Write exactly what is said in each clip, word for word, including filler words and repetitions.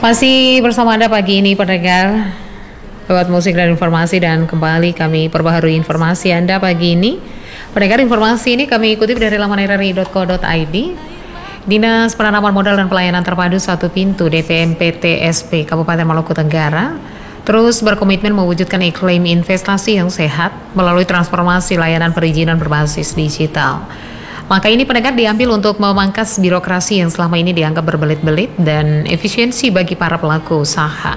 Masih bersama Anda pagi ini pendengar lewat musik dan informasi, dan kembali kami perbaharui informasi Anda pagi ini. Pendengar, informasi ini kami kutip dari laman r r i dot co dot i d. Dinas Penanaman Modal dan Pelayanan Terpadu Satu Pintu D P M P T S P Kabupaten Maluku Tenggara terus berkomitmen mewujudkan iklim investasi yang sehat melalui transformasi layanan perizinan berbasis digital. Maka ini pendengar diambil untuk memangkas birokrasi yang selama ini dianggap berbelit-belit dan efisiensi bagi para pelaku usaha.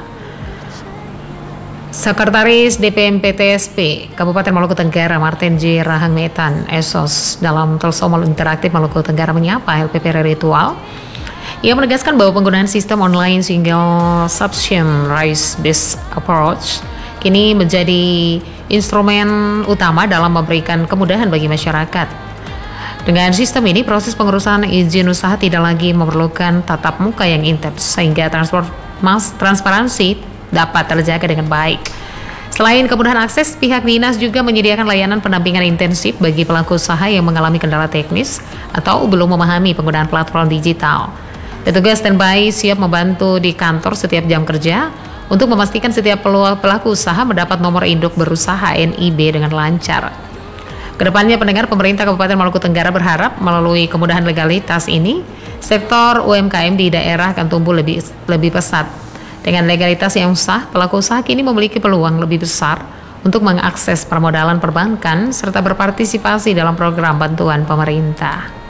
Sekretaris D P M P T S P Kabupaten Maluku Tenggara Martin J. Rahangmetan S O S dalam Telkomsel Interaktif Maluku Tenggara menyapa L P P R Ritual. Ia menegaskan bahwa penggunaan sistem online single subscription rice based approach kini menjadi instrumen utama dalam memberikan kemudahan bagi masyarakat. Dengan sistem ini, proses pengurusan izin usaha tidak lagi memerlukan tatap muka yang intens, sehingga transparansi dapat terjaga dengan baik. Selain kemudahan akses, pihak dinas juga menyediakan layanan pendampingan intensif bagi pelaku usaha yang mengalami kendala teknis atau belum memahami penggunaan platform digital. Petugas standby siap membantu di kantor setiap jam kerja untuk memastikan setiap pelaku usaha mendapat nomor induk berusaha N I B dengan lancar. Kedepannya pendengar, pemerintah Kabupaten Maluku Tenggara berharap melalui kemudahan legalitas ini, sektor U M K M di daerah akan tumbuh lebih lebih pesat. Dengan legalitas yang sah, pelaku usaha kini memiliki peluang lebih besar untuk mengakses permodalan perbankan serta berpartisipasi dalam program bantuan pemerintah.